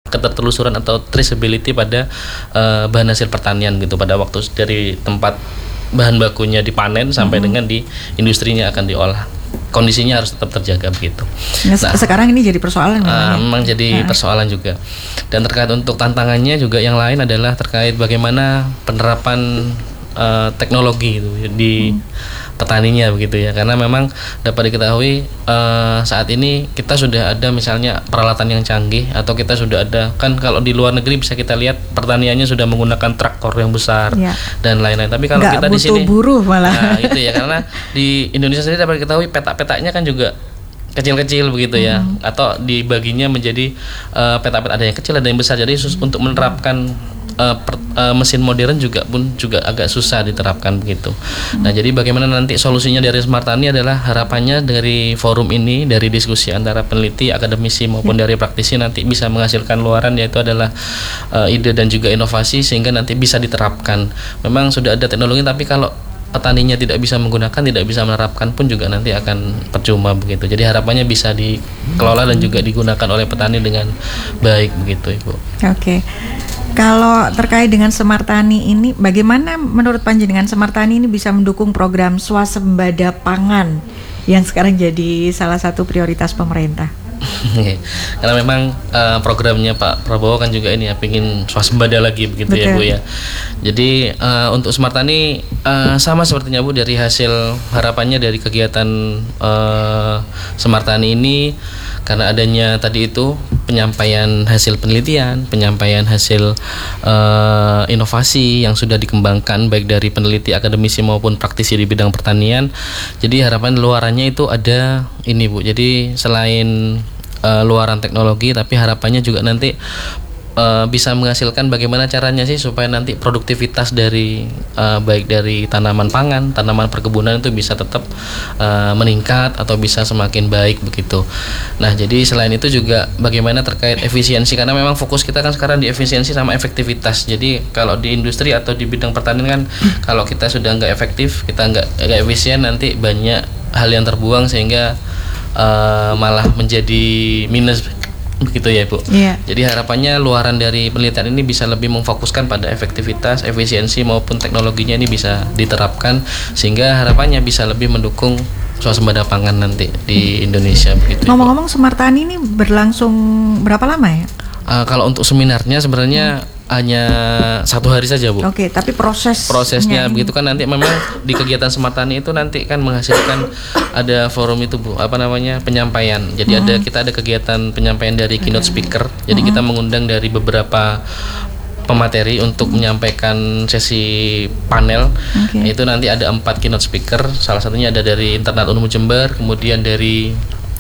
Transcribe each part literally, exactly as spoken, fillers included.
ketertelusuran atau traceability pada uh, bahan hasil pertanian gitu, pada waktu dari tempat bahan bakunya dipanen sampai mm-hmm. dengan di industrinya akan diolah, kondisinya harus tetap terjaga begitu. Nah, sekarang ini jadi persoalan uh, memang jadi nah. persoalan juga. Dan terkait untuk tantangannya juga yang lain adalah terkait bagaimana penerapan uh, teknologi gitu di hmm. petaninya begitu ya, karena memang dapat diketahui uh, saat ini kita sudah ada misalnya peralatan yang canggih, atau kita sudah ada, kan kalau di luar negeri bisa kita lihat pertaniannya sudah menggunakan traktor yang besar ya. Dan lain-lain. Tapi kalau nggak kita di sini buruh malah. Nah, itu ya, karena di Indonesia sendiri dapat diketahui peta-petanya kan juga kecil-kecil begitu ya, hmm. atau dibaginya menjadi uh, peta-peta, ada yang kecil ada yang besar. Jadi sus- untuk menerapkan Uh, per, uh, mesin modern juga pun juga agak susah diterapkan begitu. Hmm. Nah, jadi bagaimana nanti solusinya dari Smart Tani adalah harapannya dari forum ini, dari diskusi antara peneliti, akademisi maupun hmm. dari praktisi nanti bisa menghasilkan luaran, yaitu adalah uh, ide dan juga inovasi sehingga nanti bisa diterapkan. Memang sudah ada teknologi, tapi kalau petaninya tidak bisa menggunakan, tidak bisa menerapkan pun juga nanti akan percuma begitu. Jadi harapannya bisa dikelola dan juga digunakan oleh petani dengan baik begitu, Ibu. Oke. Okay. Kalau terkait dengan Smart Tani ini, bagaimana menurut Panjenengan Smart Tani ini bisa mendukung program swasembada pangan yang sekarang jadi salah satu prioritas pemerintah? Karena memang uh, programnya Pak Prabowo kan juga ini ya, pengen swasembada lagi begitu. Betul. Ya Bu ya. Jadi uh, untuk Smart Tani uh, sama sepertinya Bu, dari hasil harapannya dari kegiatan uh, Smart Tani ini, karena adanya tadi itu penyampaian hasil penelitian, penyampaian hasil uh, inovasi yang sudah dikembangkan baik dari peneliti, akademisi maupun praktisi di bidang pertanian. Jadi harapan luarannya itu ada ini Bu. Jadi selain uh, luaran teknologi, tapi harapannya juga nanti Uh, bisa menghasilkan bagaimana caranya sih supaya nanti produktivitas dari uh, baik dari tanaman pangan, tanaman perkebunan itu bisa tetap uh, meningkat atau bisa semakin baik begitu. Nah, jadi selain itu juga bagaimana terkait efisiensi, karena memang fokus kita kan sekarang di efisiensi sama efektivitas. Jadi kalau di industri atau di bidang pertanian kan kalau kita sudah nggak efektif, kita nggak nggak efisien, nanti banyak hal yang terbuang sehingga uh, malah menjadi minus begitu ya Bu. Yeah. Jadi harapannya luaran dari penelitian ini bisa lebih memfokuskan pada efektivitas, efisiensi maupun teknologinya ini bisa diterapkan, sehingga harapannya bisa lebih mendukung swasembada pangan nanti di Indonesia begitu. Ngomong-ngomong, Smart Tani ini berlangsung berapa lama ya? Uh, kalau untuk seminarnya sebenarnya hmm. hanya satu hari saja Bu. Oke, okay, tapi proses prosesnya ini. Begitu kan nanti memang di kegiatan Smart Tani itu nanti kan menghasilkan ada forum itu Bu, apa namanya, penyampaian. Jadi hmm. ada kita ada kegiatan penyampaian dari keynote speaker. Jadi hmm. kita mengundang dari beberapa pemateri untuk menyampaikan sesi panel. Okay. Itu nanti ada empat keynote speaker. Salah satunya ada dari Internat Unmu Jember, kemudian dari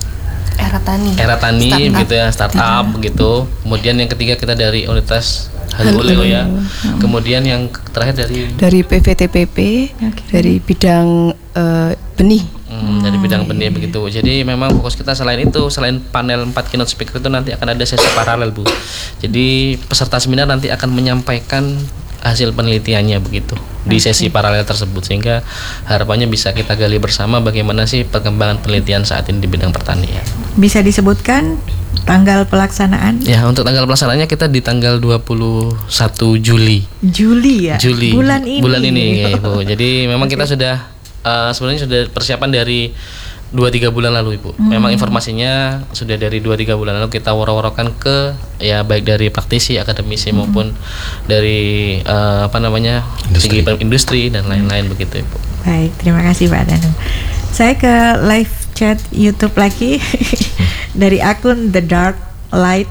Era Tani, Era Tani gitu ya, startup uh-huh. begitu. Kemudian yang ketiga kita dari Universitas Haluleo ya. Hmm. Kemudian yang terakhir dari dari P V T P P, okay. dari bidang uh, benih. Hmm, dari bidang benih begitu. Jadi memang fokus kita selain itu, selain panel empat keynote speaker itu nanti akan ada sesi paralel Bu. Jadi peserta seminar nanti akan menyampaikan hasil penelitiannya begitu di sesi paralel tersebut, sehingga harapannya bisa kita gali bersama bagaimana sih perkembangan penelitian saat ini di bidang pertanian. Bisa disebutkan tanggal pelaksanaan? Ya, untuk tanggal pelaksanaannya kita di tanggal dua puluh satu Juli. Juli ya? Juli. Bulan ini. Bulan ini ya, Ibu. Jadi memang okay. kita sudah uh, sebenarnya sudah persiapan dari dua tiga bulan lalu Ibu. Hmm. Memang informasinya sudah dari dua tiga bulan lalu kita waro-warokan ke ya baik dari praktisi, akademisi hmm. maupun dari uh, apa namanya industri. segi industri dan lain-lain begitu Ibu. Baik, terima kasih Pak Danu. Saya ke live chat YouTube lagi dari akun The Dark Light.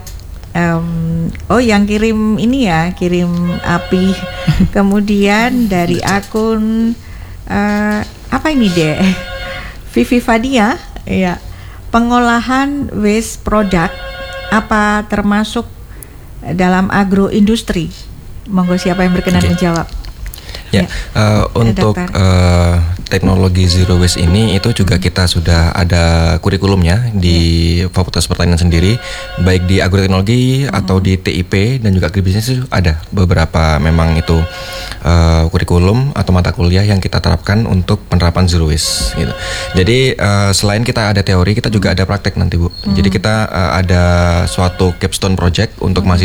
Um, oh yang kirim ini ya, kirim api. Kemudian dari akun uh, apa ini deh? Vivi Fadia, ya, pengolahan waste product apa termasuk dalam agroindustri? Monggo siapa yang berkenan okay. menjawab? Ya, ya. Uh, untuk uh, teknologi zero waste ini itu juga kita sudah ada kurikulumnya di ya. Fakultas Pertanian sendiri, baik di agroteknologi hmm. atau di T I P dan juga agribisnis itu ada beberapa memang itu uh, kurikulum atau mata kuliah yang kita terapkan untuk penerapan zero waste gitu. Jadi uh, selain kita ada teori, kita juga ada praktek nanti Bu. Hmm. Jadi kita uh, ada suatu capstone project untuk hmm. mahasiswa